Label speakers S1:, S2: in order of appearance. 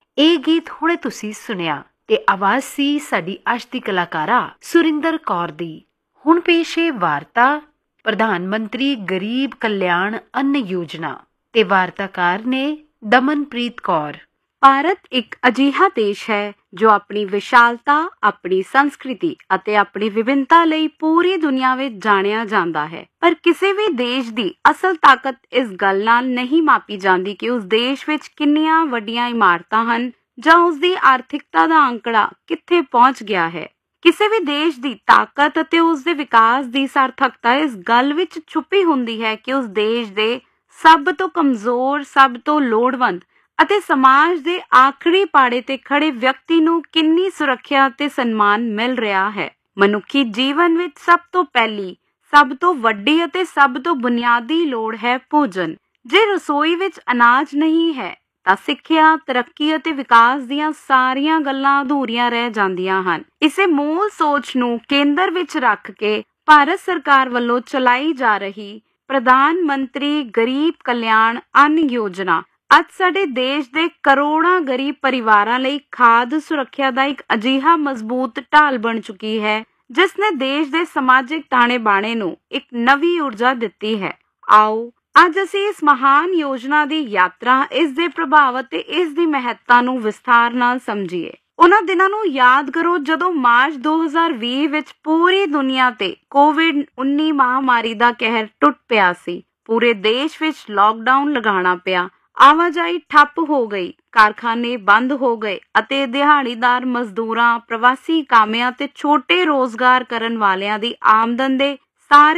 S1: ਇਹ ਗੀਤ ਹੁਣੇ ਤੁਸੀਂ ਸੁਣਿਆ ਤੇ ਆਵਾਜ਼ ਸੀ ਸਾਡੀ ਅੱਜ ਦੀ ਕਲਾਕਾਰਾ ਸੁਰਿੰਦਰ ਕੌਰ ਦੀ। ਹੁਣ ਪੇਸ਼ ਹੈ ਵਾਰਤਾ ਪ੍ਰਧਾਨ ਮੰਤਰੀ ਗਰੀਬ ਕਲਿਆਣ ਅੰਨ ਯੋਜਨਾ ਤੇ ਵਾਰਤਾਕਾਰ ਨੇ ਦਮਨਪ੍ਰੀਤ ਕੌਰ।
S2: ਭਾਰਤ ਇੱਕ ਅਜਿਹਾ ਦੇਸ਼ ਹੈ ਜੋ ਆਪਣੀ ਵਿਸ਼ਾਲਤਾ, ਆਪਣੀ ਸੰਸਕ੍ਰਿਤੀ ਅਤੇ ਆਪਣੀ ਵਿਭਿੰਨਤਾ ਲਈ ਪੂਰੀ ਦੁਨੀਆ ਵਿੱਚ ਜਾਣਿਆ ਜਾਂਦਾ ਹੈ। ਪਰ ਕਿਸੇ ਵੀ ਦੇਸ਼ ਦੀ ਅਸਲ ਤਾਕਤ ਇਸ ਗੱਲ ਨਾਲ ਨਹੀਂ ਮਾਪੀ ਜਾਂਦੀ ਕਿ ਉਸ ਦੇਸ਼ ਵਿੱਚ ਕਿੰਨੀਆਂ ਵੱਡੀਆਂ ਇਮਾਰਤਾਂ ਹਨ ਜਾਂ ਉਸ ਦੀ ਆਰਥਿਕਤਾ ਦਾ ਅੰਕੜਾ ਕਿੱਥੇ ਪਹੁੰਚ ਗਿਆ ਹੈ। ਕਿਸੇ ਵੀ ਦੇਸ਼ ਦੀ ਤਾਕਤ ਅਤੇ ਉਸ ਦੇ ਵਿਕਾਸ ਦੀ ਸਾਰਥਕਤਾ ਇਸ ਗੱਲ ਵਿੱਚ ਛੁਪੀ ਹੁੰਦੀ ਹੈ ਕਿ ਉਸ ਦੇਸ਼ ਦੇ ਸਭ ਤੋਂ ਕਮਜ਼ੋਰ, ਸਭ ਤੋਂ ਲੋੜਵੰਦ ਅਤੇ ਸਮਾਜ ਦੇ ਆਖਰੀ ਪਾੜੇ ਤੇ ਖੜੇ ਵਿਅਕਤੀ ਨੂੰ ਕਿੰਨੀ ਸੁਰੱਖਿਆ ਅਤੇ ਸਨਮਾਨ ਮਿਲ ਰਿਹਾ ਹੈ। ਮਨੁੱਖੀ ਜੀਵਨ ਵਿੱਚ ਸਭ ਤੋਂ ਪਹਿਲੀ, ਸਭ ਤੋਂ ਵੱਡੀ ਅਤੇ ਸਭ ਤੋਂ ਬੁਨਿਆਦੀ ਲੋੜ ਹੈ ਭੋਜਨ। ਜੇ ਰਸੋਈ ਵਿੱਚ ਅਨਾਜ ਨਹੀਂ ਹੈ ਤਾਂ ਸਿੱਖਿਆ, ਤਰੱਕੀ ਅਤੇ ਵਿਕਾਸ ਦੀਆਂ ਸਾਰੀਆਂ ਗੱਲਾਂ ਅਧੂਰੀਆਂ ਰਹਿ ਜਾਂਦੀਆਂ ਹਨ। ਇਸੇ ਮੂਲ ਸੋਚ ਨੂੰ ਕੇਂਦਰ ਵਿੱਚ ਰੱਖ ਕੇ ਭਾਰਤ ਸਰਕਾਰ ਵੱਲੋਂ ਚਲਾਈ ਜਾ ਰਹੀ ਪ੍ਰਧਾਨ ਮੰਤਰੀ ਗਰੀਬ ਕਲਿਆਣ ਅੰਨ ਯੋਜਨਾ ਅੱਜ ਸਾਡੇ ਦੇਸ਼ ਦੇ ਕਰੋੜਾਂ ਗਰੀਬ ਪਰਿਵਾਰਾਂ ਲਈ ਖਾਦ ਸੁਰੱਖਿਆ ਦਾ ਇੱਕ ਅਜਿਹਾ ਮਜ਼ਬੂਤ ਢਾਲ ਬਣ ਚੁੱਕੀ ਹੈ ਜਿਸ ਨੇ ਦੇਸ਼ ਦੇ ਸਮਾਜਿਕ ਤਾਣੇ ਬਾਣੇ ਨੂੰ ਇੱਕ ਨਵੀਂ ਊਰਜਾ ਦਿੱਤੀ ਹੈ। ਆਓ ਅੱਜ ਅਸੀਂ ਇਸ ਮਹਾਨ ਯੋਜਨਾ ਦੀ ਯਾਤਰਾ, ਇਸ ਦੇ ਪ੍ਰਭਾਵ ਅਤੇ ਇਸ ਦੀ ਮਹੱਤਤਾ ਨੂੰ ਵਿਸਥਾਰ ਨਾਲ ਸਮਝੀਏ। ਉਹਨਾਂ ਦਿਨਾਂ ਨੂੰ ਯਾਦ ਕਰੋ ਜਦੋਂ ਮਾਰਚ 2020 ਵਿੱਚ ਪੂਰੀ ਦੁਨੀਆ ਤੇ ਕੋਵਿਡ-19 ਮਹਾਮਾਰੀ ਦਾ ਕਹਿਰ ਟੁੱਟ ਪਿਆ ਸੀ। ਪੂਰੇ ਦੇਸ਼ ਵਿੱਚ ਲਾਕਡਾਊਨ ਲਗਾਉਣਾ ਪਿਆ, ਆਵਾਜਾਈ ਠੱਪ ਹੋ ਗਈ, ਕਾਰਖਾਨੇ ਬੰਦ ਹੋ ਗਏ ਅਤੇ ਦਿਹਾੜੀਦਾਰ ਮਜ਼ਦੂਰਾਂ, ਪ੍ਰਵਾਸੀ ਕਾਮਿਆਂ ਤੇ ਛੋਟੇ ਰੋਜ਼ਗਾਰ ਕਰਨ ਵਾਲਿਆਂ ਦੀ ਆਮਦਨ ਦੇ ਸਾਰੇ